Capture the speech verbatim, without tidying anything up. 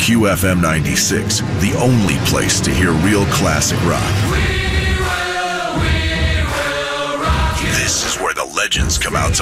Q F M ninety-six, the only place to hear real classic rock. We will, we will rock you. This is where the legends come out to